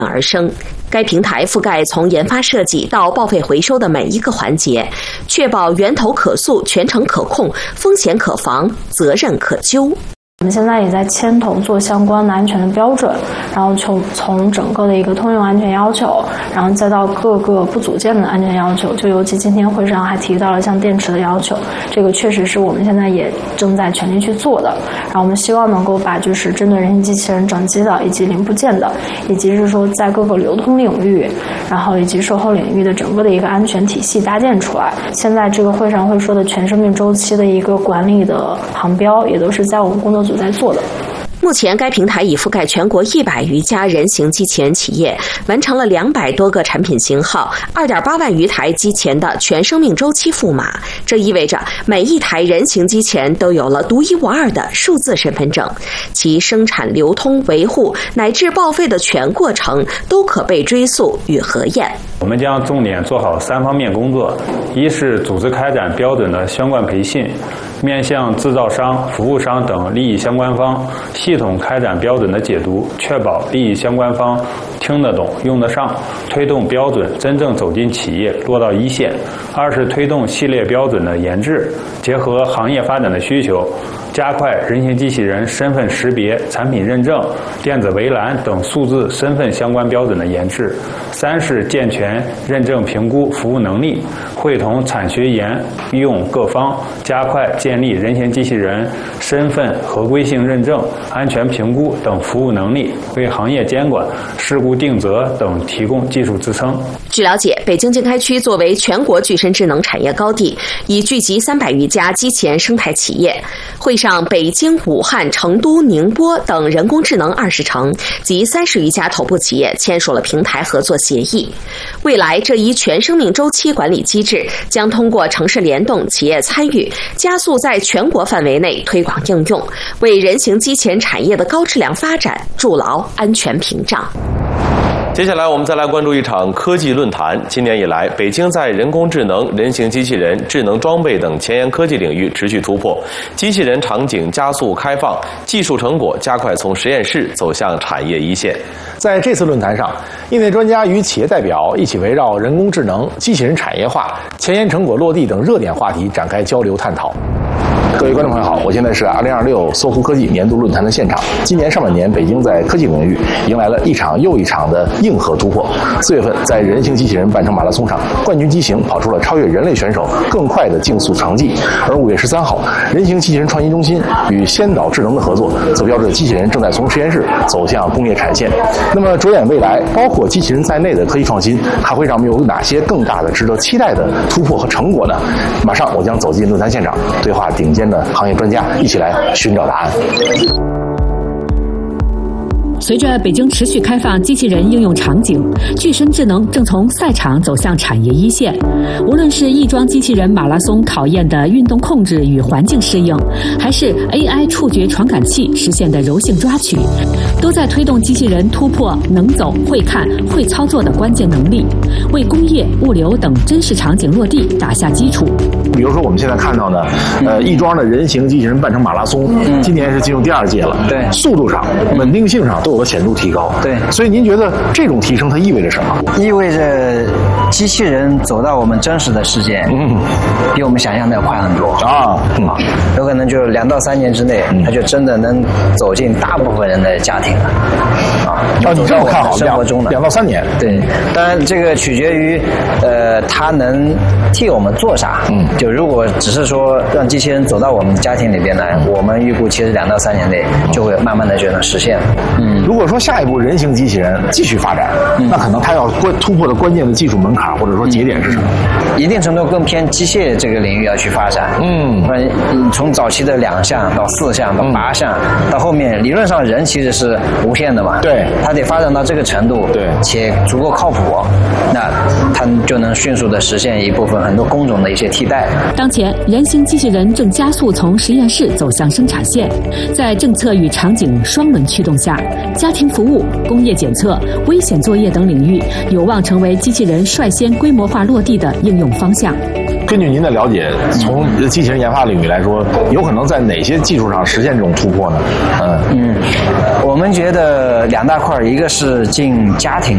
而生。该平台覆盖从研发设计到报废回收的每一个环节，确保源头可溯、全程可控、风险可防、责任可究。 我们现在也在牵头做相关的安全的标准，然后从整个的一个通用安全要求，然后再到各个不组件的安全要求，就尤其今天会上还提到了像电池的要求，这个确实是我们现在也正在全力去做的。然后我们希望能够把就是针对人形机器人整机的以及零部件的，以及是说在各个流通领域，然后以及售后领域的整个的一个安全体系搭建出来。现在这个会上会说的全生命周期的一个管理的航标，也都是在我们工作组在做的。 目前，该平台已覆盖全国100余家人形机器人企业，完成了200多个产品型号、2.8万余台机前的全生命周期赋码。这意味着每一台人形机器人都有了独一无二的数字身份证，其生产、流通、维护乃至报废的全过程都可被追溯与核验。 我们将重点做好3方面工作：一是组织开展标准的相关培训，面向制造商、服务商等利益相关方，系统开展标准的解读，确保利益相关方听得懂、用得上，推动标准真正走进企业，落到一线；二是推动系列标准的研制，结合行业发展的需求，加快人形机器人身份识别、产品认证、电子围栏等数字身份相关标准的研制；三是健全认证评估服务能力，会同产学研用各方，加快建立人形机器人身份合规性认证、安全评估等服务能力，为行业监管、事故定责等提供技术支撑。 据了解，北京经开区作为全国具身智能产业高地，已聚集300余家机器人生态企业。会上，北京、武汉、成都、宁波等人工智能20城及30余家头部企业签署了平台合作协议。未来，这一全生命周期管理机制将通过城市联动、企业参与，加速在全国范围内推广应用，为人形机器人产业的高质量发展筑牢安全屏障。 接下来我们再来关注一场科技论坛。今年以来，北京在人工智能、人形机器人、智能装备等前沿科技领域持续突破，机器人场景加速开放，技术成果加快从实验室走向产业一线。 在这次论坛上，业内专家与企业代表一起围绕人工智能、机器人产业化、前沿成果落地等热点话题展开交流探讨。各位观众朋友好，我现在是2026搜狐科技年度论坛的现场。今年上半年，北京在科技领域迎来了一场又一场的硬核突破。4月份，在人形机器人半程马拉松上，冠军机型跑出了超越人类选手更快的竞速成绩。而5月13号，人形机器人创新中心与先导智能的合作，则标志着机器人正在从实验室走向工业产线。那么，着眼未来，包括机器人在内的科技创新，还会让我们有哪些更大的、值得期待的突破和成果呢？马上，我将走进论坛现场，对话顶尖的行业专家，一起来寻找答案。 随着北京持续开放机器人应用场景，具身智能正从赛场走向产业一线。无论是翼装机器人马拉松考验的运动控制与环境适应，还是 AI 触觉传感器实现的柔性抓取，都在推动机器人突破能走、会看、会操作的关键能力，为工业、物流等真实场景落地打下基础。 比如说我们现在看到的，翼装的人形机器人半程马拉松，今年是进入第2届了。 对， 速度上、稳定性上都有了显著提高。 对， 所以您觉得这种提升它意味着什么？ 意味着机器人走到我们真实的世界，比我们想象的要快很多有可能就2到3年之内，它就真的能走进大部分人的家庭了。 你这么看好？ 生活中的 2到3年。 对，当然这个取决于它能替我们做啥。就如果只是说让机器人走到我们家庭里边来，我们预估其实2到3年内就会慢慢的就能实现。 如果说下一步人形机器人继续发展，那可能它要突破的关键的技术门槛或者说节点是什么？ 一定程度更偏机械这个领域要去发展。从早期的2项到4项到8项，到后面理论上人其实是无限的嘛。 对， 它得发展到这个程度， 对， 且足够靠谱，那它就能迅速的实现一部分很多工种的一些替代。 当前，人形机器人正加速从实验室走向生产线，在政策与场景双轮驱动下，家庭服务、工业检测、危险作业等领域有望成为机器人率先规模化落地的应用方向。 根据您的了解，从机器人研发领域来说，有可能在哪些技术上实现这种突破呢？ 我们觉得2大块，一个是进家庭